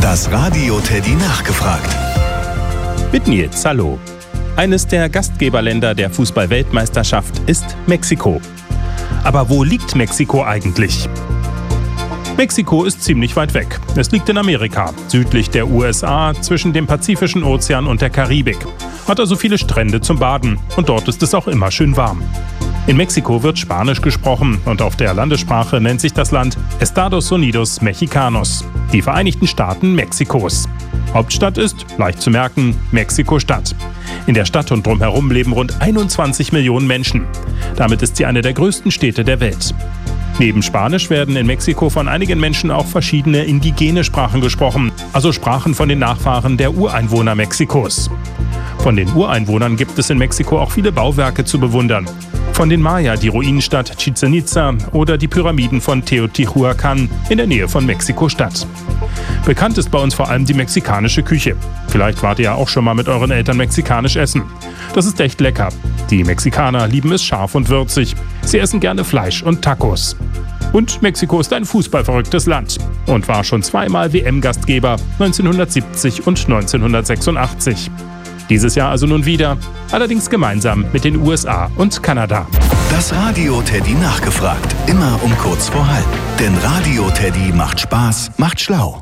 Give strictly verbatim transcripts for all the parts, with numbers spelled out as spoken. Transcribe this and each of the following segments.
Das Radio Teddy nachgefragt. Mit Nils, hallo. Eines der Gastgeberländer der Fußball-Weltmeisterschaft ist Mexiko. Aber wo liegt Mexiko eigentlich? Mexiko ist ziemlich weit weg. Es liegt in Amerika, südlich der U S A, zwischen dem Pazifischen Ozean und der Karibik. Hat also viele Strände zum Baden und dort ist es auch immer schön warm. In Mexiko wird Spanisch gesprochen und auf der Landessprache nennt sich das Land Estados Unidos Mexicanos, die Vereinigten Staaten Mexikos. Hauptstadt ist, leicht zu merken, Mexiko-Stadt. In der Stadt und drumherum leben rund einundzwanzig Millionen Menschen. Damit ist sie eine der größten Städte der Welt. Neben Spanisch werden in Mexiko von einigen Menschen auch verschiedene indigene Sprachen gesprochen, also Sprachen von den Nachfahren der Ureinwohner Mexikos. Von den Ureinwohnern gibt es in Mexiko auch viele Bauwerke zu bewundern. Von den Maya die Ruinenstadt Chichén Itzá oder die Pyramiden von Teotihuacan in der Nähe von Mexiko-Stadt. Bekannt ist bei uns vor allem die mexikanische Küche. Vielleicht wart ihr ja auch schon mal mit euren Eltern mexikanisch essen. Das ist echt lecker. Die Mexikaner lieben es scharf und würzig. Sie essen gerne Fleisch und Tacos. Und Mexiko ist ein fußballverrücktes Land und war schon zweimal W M-Gastgeber, neunzehnhundertsiebzig und neunzehnhundertsechsundachtzig. Dieses Jahr also nun wieder, allerdings gemeinsam mit den U S A und Kanada. Das Radio Teddy nachgefragt, immer um kurz vor halb. Denn Radio Teddy macht Spaß, macht schlau.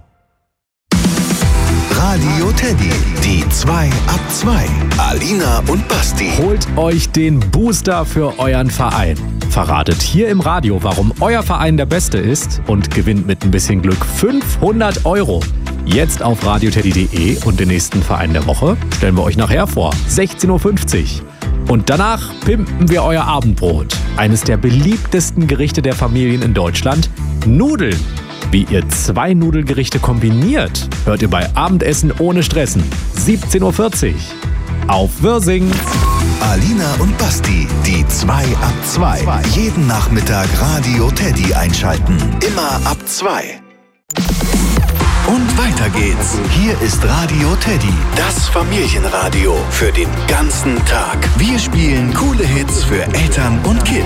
Radio Teddy, die zwei ab zwei. Alina und Basti. Holt euch den Booster für euren Verein. Verratet hier im Radio, warum euer Verein der beste ist und gewinnt mit ein bisschen Glück fünfhundert Euro. Jetzt auf radioteddy punkt de und den nächsten Verein der Woche stellen wir euch nachher vor, sechzehn Uhr fünfzig. Und danach pimpen wir euer Abendbrot. Eines der beliebtesten Gerichte der Familien in Deutschland, Nudeln. Wie ihr zwei Nudelgerichte kombiniert, hört ihr bei Abendessen ohne Stressen, siebzehn Uhr vierzig. Auf Wirsing. Alina und Basti, die zwei ab zwei. Jeden Nachmittag Radio Teddy einschalten. Immer ab zwei. Und weiter geht's. Hier ist Radio Teddy, das Familienradio für den ganzen Tag. Wir spielen coole Hits für Eltern und Kids.